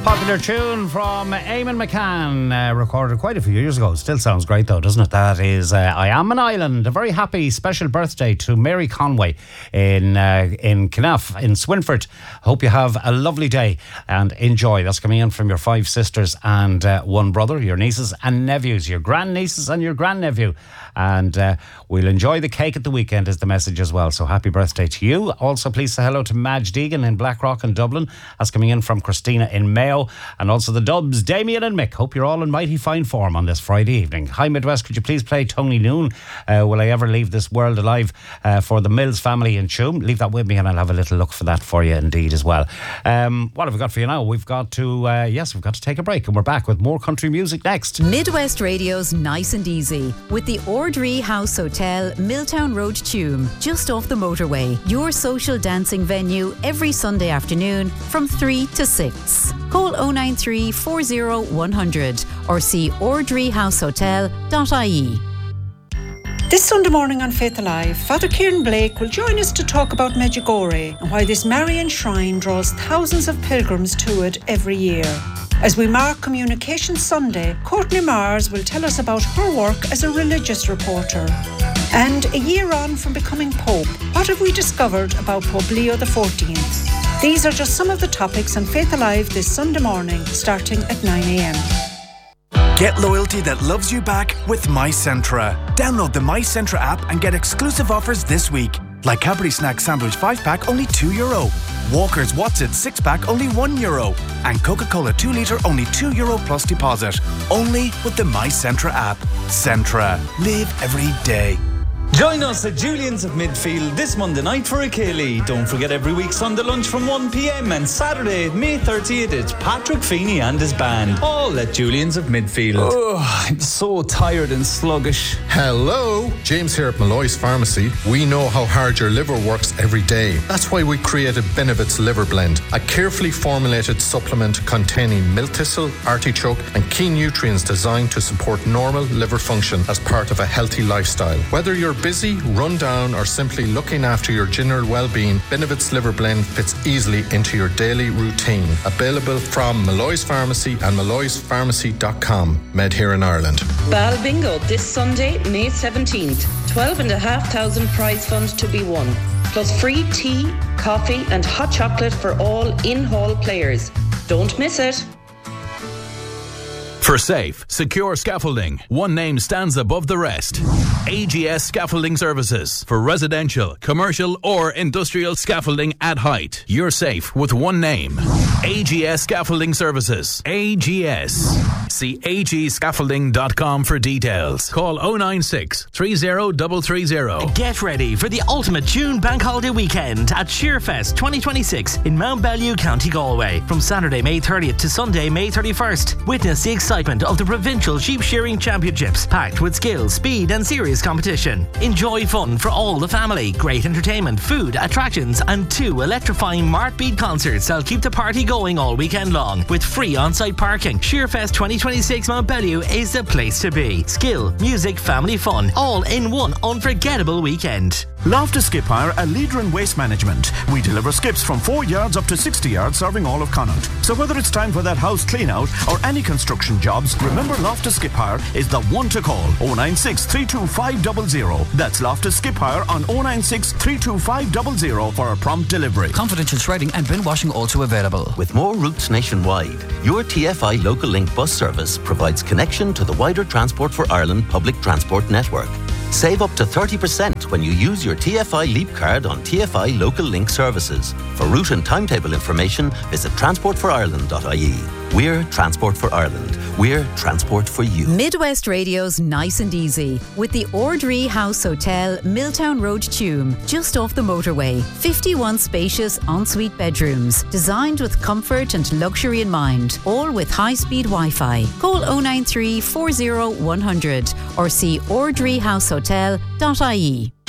Popular tune from Eamon McCann, recorded quite a few years ago. Still sounds great though, doesn't it? That is I Am an Island. A very happy special birthday to Mary Conway in Knaff in Swinford. Hope you have a lovely day and enjoy. That's coming in from your 5 sisters and 1 brother, your nieces and nephews, your grandnieces and your grandnephew. And we'll enjoy the cake at the weekend is the message as well. So happy birthday to you. Also please say hello to Madge Deegan in Blackrock and Dublin. That's coming in from Christina in Mayo. And also the Dubs, Damien and Mick. Hope you're all in mighty fine form on this Friday evening. Hi Midwest, could you please play Tony Noon? Will I ever leave this world alive? For the Mills family in Tuam. Leave that with me and I'll have a little look for that for you indeed as well. What have we got for you now? We've got to take a break and we're back with more country music next. Midwest Radio's Nice and Easy with the Ordree House Hotel, Milltown Road, Tuam, just off the motorway. Your social dancing venue every Sunday afternoon from 3 to 6. Call 093 40 100 or see ordreehousehotel.ie. This Sunday morning on Faith Alive, Father Kieran Blake will join us to talk about Medjugorje and why this Marian shrine draws thousands of pilgrims to it every year. As we mark Communication Sunday, Courtney Mars will tell us about her work as a religious reporter. And a year on from becoming Pope, what have we discovered about Pope Leo XIV? These are just some of the topics on Faith Alive this Sunday morning, starting at 9 a.m. Get loyalty that loves you back with MyCentra. Download the MyCentra app and get exclusive offers this week. Like Cadbury Snack Sandwich 5-pack, only €2. Walker's What's It 6-pack, only €1. And Coca-Cola 2 litre, only €2 plus deposit. Only with the MyCentra app. Centra. Live every day. Join us at Julian's of Midfield this Monday night for a Ceilidh. Don't forget every week Sunday lunch from 1pm and Saturday, May 30th, it's Patrick Feeney and his band. All at Julian's of Midfield. Oh, I'm so tired and sluggish. Hello, James here at Malloy's Pharmacy. We know how hard your liver works every day. That's why we created Benevit's Liver Blend, a carefully formulated supplement containing milk thistle, artichoke and key nutrients designed to support normal liver function as part of a healthy lifestyle. Whether you're busy, run down or simply looking after your general well-being, Benevit's Liver Blend fits easily into your daily routine. Available from Malloy's Pharmacy and malloyspharmacy.com. Made here in Ireland. Bal Bingo this Sunday, May 17th. 12,500 prize fund to be won. Plus free tea, coffee and hot chocolate for all in-hall players. Don't miss it. For safe, secure scaffolding, one name stands above the rest. AGS Scaffolding Services. For residential, commercial or industrial scaffolding at height. You're safe with one name. AGS Scaffolding Services. AGS. See agscaffolding.com for details. Call 096 30330. Get ready for the ultimate June Bank Holiday weekend at Shearfest 2026 in Mount Bellew, County Galway. From Saturday, May 30th to Sunday, May 31st. Witness the excitement of the Provincial Sheep Shearing Championships, packed with skill, speed and serious competition. Enjoy fun for all the family, great entertainment, food, attractions and 2 electrifying Martbeat concerts that'll keep the party going all weekend long with free on-site parking. Shearfest 2026 Mount Bellew is the place to be. Skill, music, family fun, all in one unforgettable weekend. Loftus Skip Hire, a leader in waste management. We deliver skips from 4 yards up to 60 yards, serving all of Connaught. So whether it's time for that house clean out or any construction jobs, remember Loftus Skip Hire is the one to call. 096 325 00. That's Loftus Skip Hire on 096 325 00 for a prompt delivery. Confidential shredding and bin washing also available. With more routes nationwide, your TFI Local Link bus service provides connection to the wider Transport for Ireland public transport network. Save up to 30% when you use your TFI Leap card on TFI Local Link services. For route and timetable information, visit transportforireland.ie. We're Transport for Ireland. We're transport for you. Midwest Radio's Nice and Easy with the Ordree House Hotel, Milltown Road, Tuam, just off the motorway. 51 spacious ensuite bedrooms, designed with comfort and luxury in mind, all with high-speed Wi-Fi. Call 093 40 100 or see ordreehousehotel.ie.